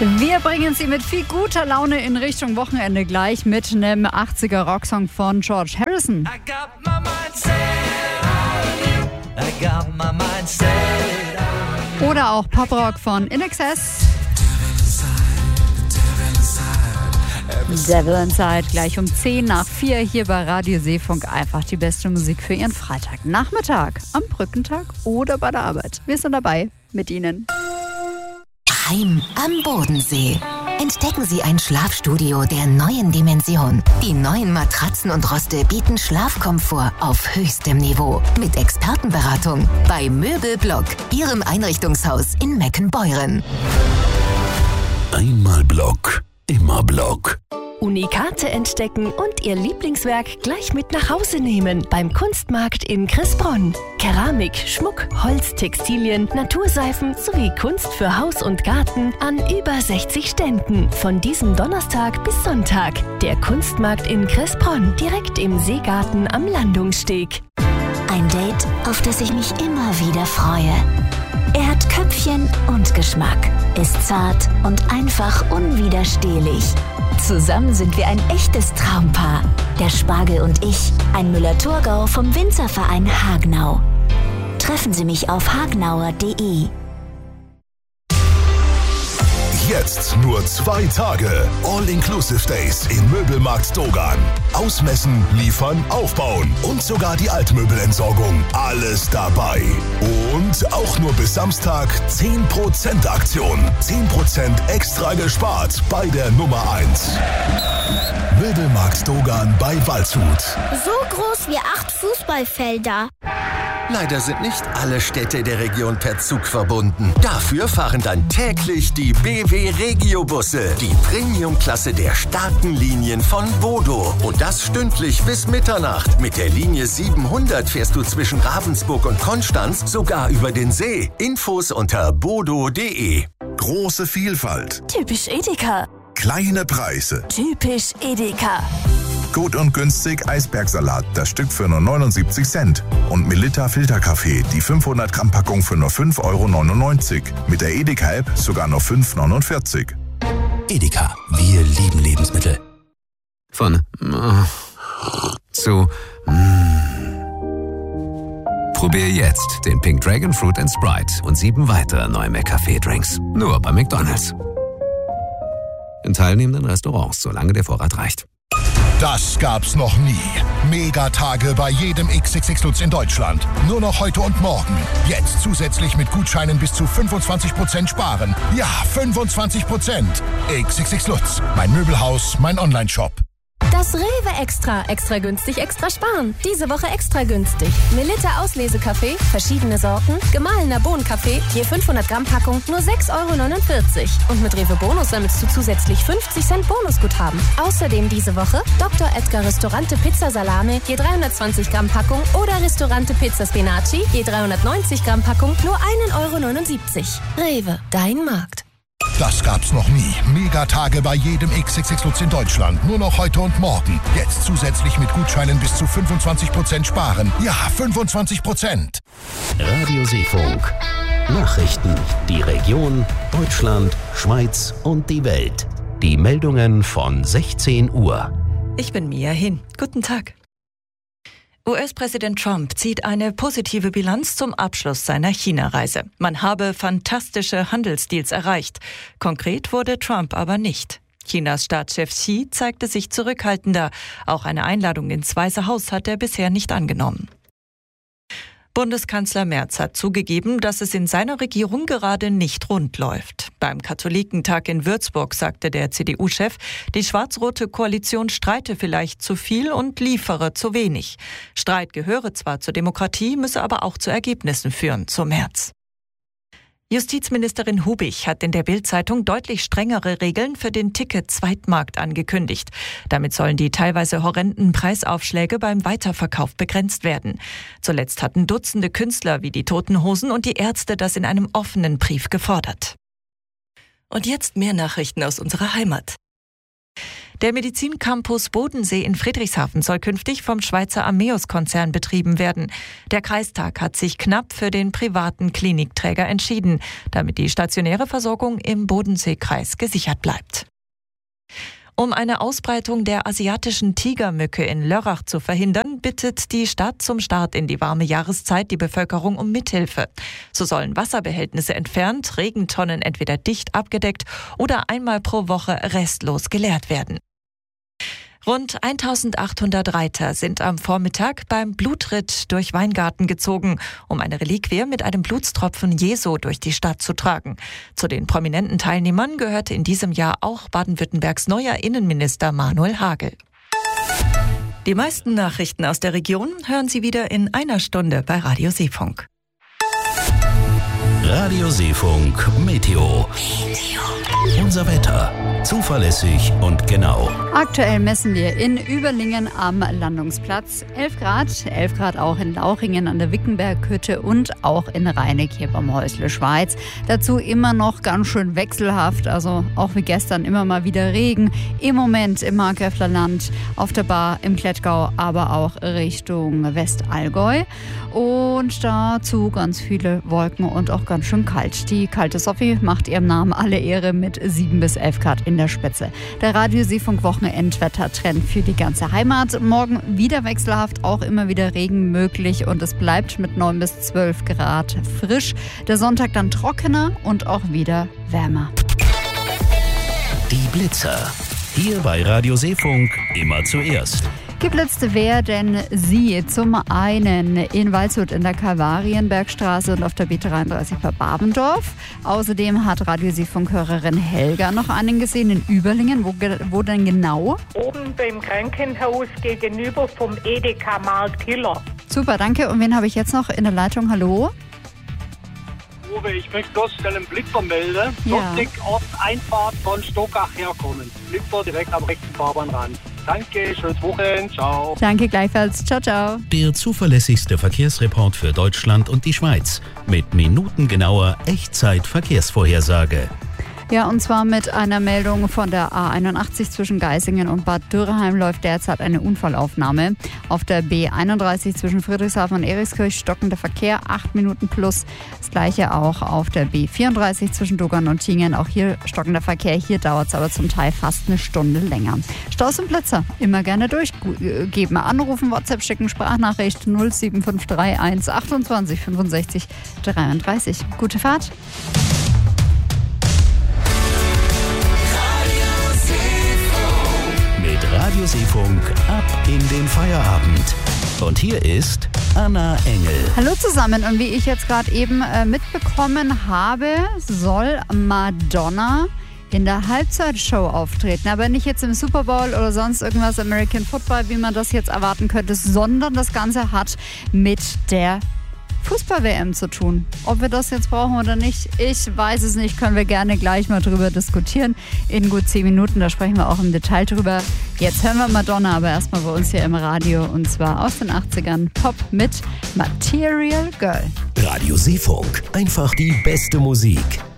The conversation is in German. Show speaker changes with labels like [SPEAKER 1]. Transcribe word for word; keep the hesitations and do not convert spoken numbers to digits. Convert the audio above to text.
[SPEAKER 1] Wir bringen Sie mit viel guter Laune in Richtung Wochenende gleich mit einem achtziger Rocksong von George Harrison.
[SPEAKER 2] I got my mind set on you. I got my mind set on you.
[SPEAKER 1] Oder auch Poprock von In Excess. Devil Inside, gleich um zehn nach vier hier bei Radio Seefunk. Einfach die beste Musik für Ihren Freitagnachmittag, am Brückentag oder bei der Arbeit. Wir sind dabei mit Ihnen.
[SPEAKER 3] Heim am Bodensee. Entdecken Sie ein Schlafstudio der neuen Dimension. Die neuen Matratzen und Roste bieten Schlafkomfort auf höchstem Niveau. Mit Expertenberatung bei Möbelblock, Ihrem Einrichtungshaus in Meckenbeuren.
[SPEAKER 4] Einmal Block, immer Block.
[SPEAKER 5] Unikate entdecken und Ihr Lieblingswerk gleich mit nach Hause nehmen beim Kunstmarkt in Cressbronn. Keramik, Schmuck, Holz, Textilien, Naturseifen sowie Kunst für Haus und Garten an über sechzig Ständen. Von diesem Donnerstag bis Sonntag. Der Kunstmarkt in Cressbronn, direkt im Seegarten am Landungssteg.
[SPEAKER 3] Ein Date, auf das ich mich immer wieder freue. Er hat Köpfchen und Geschmack, ist zart und einfach unwiderstehlich. Zusammen sind wir ein echtes Traumpaar. Der Spargel und ich, ein Müller-Thurgau vom Winzerverein Hagenau. Treffen Sie mich auf hagenauer punkt de.
[SPEAKER 4] Jetzt nur zwei Tage. All-Inclusive Days im Möbelmarkt Dogan. Ausmessen, liefern, aufbauen und sogar die Altmöbelentsorgung. Alles dabei. Und auch nur bis Samstag zehn Prozent Aktion. zehn Prozent extra gespart bei der Nummer eins. Möbelmarkt Dogan bei Waldshut.
[SPEAKER 6] So groß wie acht Fußballfelder.
[SPEAKER 7] Leider sind nicht alle Städte der Region per Zug verbunden. Dafür fahren dann täglich die B W Regio-Busse, die Premium-Klasse der starken Linien von Bodo. Und das stündlich bis Mitternacht. Mit der Linie siebenhundert fährst du zwischen Ravensburg und Konstanz sogar über den See. Infos unter bodo punkt de.
[SPEAKER 4] Große Vielfalt.
[SPEAKER 5] Typisch Edeka.
[SPEAKER 4] Kleine Preise.
[SPEAKER 5] Typisch Edeka.
[SPEAKER 4] Gut und günstig Eisbergsalat, das Stück für nur neunundsiebzig Cent. Und Melitta Filterkaffee, die fünfhundert Gramm Packung für nur fünf Euro neunundneunzig. Mit der Edeka-App sogar nur fünf Euro neunundvierzig.
[SPEAKER 8] Edeka, wir lieben Lebensmittel. Von äh, zu mm. Probier jetzt den Pink Dragon Fruit and Sprite und sieben weitere neue McCafé-Drinks. Nur bei McDonald's. In teilnehmenden Restaurants, solange der Vorrat reicht.
[SPEAKER 4] Das gab's noch nie. Megatage bei jedem X X X Lutz in Deutschland. Nur noch heute und morgen. Jetzt zusätzlich mit Gutscheinen bis zu fünfundzwanzig Prozent sparen. Ja, fünfundzwanzig Prozent. X X X Lutz. Mein Möbelhaus, mein Onlineshop.
[SPEAKER 5] Das Rewe Extra. Extra günstig, extra sparen. Diese Woche extra günstig. Melitta Auslesekaffee, verschiedene Sorten, gemahlener Bohnenkaffee, je fünfhundert Gramm Packung, nur sechs Euro neunundvierzig. Und mit Rewe Bonus sammelst du zusätzlich fünfzig Cent Bonusguthaben. Außerdem diese Woche Doktor Edgar Restaurante Pizza Salame, je dreihundertzwanzig Gramm Packung oder Restaurante Pizza Spinaci, je dreihundertneunzig Gramm Packung, nur einen Euro neunundsiebzig. Rewe, dein Markt.
[SPEAKER 4] Das gab's noch nie. Megatage bei jedem X X X Lutz in Deutschland. Nur noch heute und morgen. Jetzt zusätzlich mit Gutscheinen bis zu fünfundzwanzig Prozent sparen. Ja, fünfundzwanzig Prozent.
[SPEAKER 9] Radio Seefunk. Nachrichten. Die Region, Deutschland, Schweiz und die Welt. Die Meldungen von sechzehn Uhr.
[SPEAKER 10] Ich bin Mia Hin. Guten Tag. U S-Präsident Trump zieht eine positive Bilanz zum Abschluss seiner China-Reise. Man habe fantastische Handelsdeals erreicht. Konkret wurde Trump aber nicht. Chinas Staatschef Xi zeigte sich zurückhaltender. Auch eine Einladung ins Weiße Haus hat er bisher nicht angenommen. Bundeskanzler Merz hat zugegeben, dass es in seiner Regierung gerade nicht rund läuft. Beim Katholikentag in Würzburg sagte der C D U-Chef, die schwarz-rote Koalition streite vielleicht zu viel und liefere zu wenig. Streit gehöre zwar zur Demokratie, müsse aber auch zu Ergebnissen führen, so Merz. Justizministerin Hubich hat in der Bild-Zeitung deutlich strengere Regeln für den Ticket-Zweitmarkt angekündigt. Damit sollen die teilweise horrenden Preisaufschläge beim Weiterverkauf begrenzt werden. Zuletzt hatten Dutzende Künstler wie die Toten Hosen und die Ärzte das in einem offenen Brief gefordert. Und jetzt mehr Nachrichten aus unserer Heimat. Der Medizincampus Bodensee in Friedrichshafen soll künftig vom Schweizer Ameos-Konzern betrieben werden. Der Kreistag hat sich knapp für den privaten Klinikträger entschieden, damit die stationäre Versorgung im Bodenseekreis gesichert bleibt. Um eine Ausbreitung der asiatischen Tigermücke in Lörrach zu verhindern, bittet die Stadt zum Start in die warme Jahreszeit die Bevölkerung um Mithilfe. So sollen Wasserbehältnisse entfernt, Regentonnen entweder dicht abgedeckt oder einmal pro Woche restlos geleert werden. Rund eintausendachthundert Reiter sind am Vormittag beim Blutritt durch Weingarten gezogen, um eine Reliquie mit einem Blutstropfen Jesu durch die Stadt zu tragen. Zu den prominenten Teilnehmern gehörte in diesem Jahr auch Baden-Württembergs neuer Innenminister Manuel Hagel. Die meisten Nachrichten aus der Region hören Sie wieder in einer Stunde bei Radio Seefunk.
[SPEAKER 9] Radio Seefunk Meteo. Unser Wetter. Zuverlässig und genau.
[SPEAKER 1] Aktuell messen wir in Überlingen am Landungsplatz elf Grad. elf Grad auch in Lauchingen an der Wickenberghütte und auch in Rheineck hier beim Häusle Schweiz. Dazu immer noch ganz schön wechselhaft, also auch wie gestern immer mal wieder Regen. Im Moment im Markgräflerland, auf der Bar im Klettgau, aber auch Richtung Westallgäu. Und dazu ganz viele Wolken und auch ganz schön kalt. Die kalte Sophie macht ihrem Namen alle Ehre mit sieben bis elf Grad in der Spitze. Der Radio Seefunk Wochenendwetter-Trend für die ganze Heimat. Morgen wieder wechselhaft, auch immer wieder Regen möglich und es bleibt mit neun bis zwölf Grad frisch. Der Sonntag dann trockener und auch wieder wärmer.
[SPEAKER 9] Die Blitzer. Hier bei Radio Seefunk immer zuerst.
[SPEAKER 1] Geblitzt werden sie zum einen in Waldshut in der Kalvarienbergstraße und auf der B dreiunddreißig bei Babendorf. Außerdem hat Radio Seefunk-Hörerin Helga noch einen gesehen in Überlingen. Wo, wo denn genau?
[SPEAKER 11] Oben beim Krankenhaus gegenüber vom Edeka-Markt Hiller.
[SPEAKER 1] Super, danke. Und wen habe ich jetzt noch in der Leitung? Hallo?
[SPEAKER 12] Uwe, ich möchte bloß einen Blitzer melden.
[SPEAKER 1] Ja.
[SPEAKER 12] Lustig Ortseinfahrt von Stockach herkommen. Blitzer direkt am rechten Fahrbahnrand. Danke, schönes Wochenende, ciao.
[SPEAKER 1] Danke gleichfalls, ciao, ciao.
[SPEAKER 9] Der zuverlässigste Verkehrsreport für Deutschland und die Schweiz mit minutengenauer Echtzeit-Verkehrsvorhersage.
[SPEAKER 1] Ja, und zwar mit einer Meldung von der A einundachtzig zwischen Geisingen und Bad Dürrheim läuft derzeit eine Unfallaufnahme. Auf der B einunddreißig zwischen Friedrichshafen und Erikskirch stockender Verkehr, acht Minuten plus. Das gleiche auch auf der B vierunddreißig zwischen Dogern und Tingen. Auch hier stockender Verkehr. Hier dauert es aber zum Teil fast eine Stunde länger. Staus und Blitzer immer gerne durchgeben. Anrufen, WhatsApp schicken, Sprachnachricht null sieben fünf drei eins achtundzwanzig fünfundsechzig dreiunddreißig. Gute Fahrt.
[SPEAKER 9] Radio Seefunk ab in den Feierabend. Und hier ist Anna Engel.
[SPEAKER 1] Hallo zusammen. Und wie ich jetzt gerade eben äh, mitbekommen habe, soll Madonna in der Halbzeitshow auftreten. Aber nicht jetzt im Super Bowl oder sonst irgendwas American Football, wie man das jetzt erwarten könnte, sondern das Ganze hat mit der Fußball-W M zu tun. Ob wir das jetzt brauchen oder nicht, ich weiß es nicht. Können wir gerne gleich mal drüber diskutieren. In gut zehn Minuten, da sprechen wir auch im Detail drüber. Jetzt hören wir Madonna, aber erstmal bei uns hier im Radio. Und zwar aus den achtzigern Pop mit Material Girl.
[SPEAKER 9] Radio Seefunk. Einfach die beste Musik.